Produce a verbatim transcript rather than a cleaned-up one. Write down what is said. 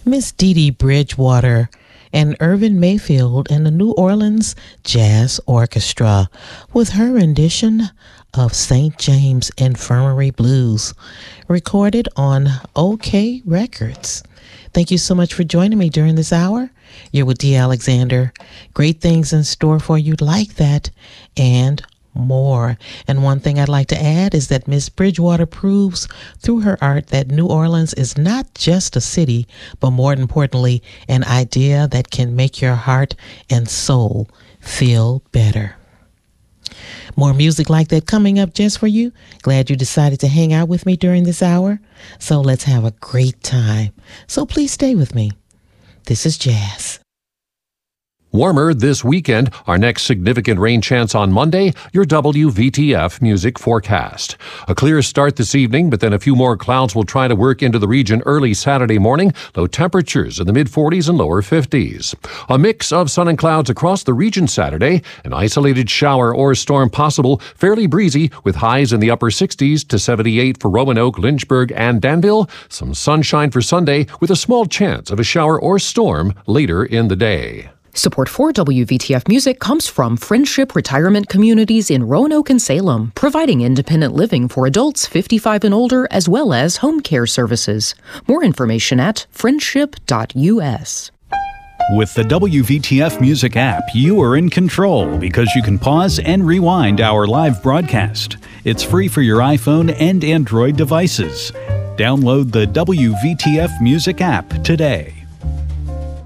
Miss Dee Dee Bridgewater and Irvin Mayfield and the New Orleans Jazz Orchestra with her rendition of Saint James Infirmary Blues, recorded on OK Records. Thank you so much for joining me during this hour. You're with Dee Alexander. Great things in store for you like that and more. And one thing I'd like to add is that Miss Bridgewater proves through her art that New Orleans is not just a city, but more importantly, an idea that can make your heart and soul feel better. More music like that coming up just for you. Glad you decided to hang out with me during this hour. So let's have a great time. So please stay with me. This is Jazz. Warmer this weekend. Our next significant rain chance on Monday. Your W V T F music forecast. A clear start this evening, but then a few more clouds will try to work into the region early Saturday morning. Low temperatures in the mid forties and lower fifties. A mix of sun and clouds across the region Saturday. An isolated shower or storm possible. Fairly breezy with highs in the upper sixties to seventy-eight for Roanoke, Lynchburg, and Danville. Some sunshine for Sunday with a small chance of a shower or storm later in the day. Support for W V T F Music comes from Friendship Retirement Communities in Roanoke and Salem, providing independent living for adults fifty-five and older, as well as home care services. More information at friendship dot U S. With the W V T F Music app, you are in control because you can pause and rewind our live broadcast. It's free for your iPhone and Android devices. Download the W V T F Music app today.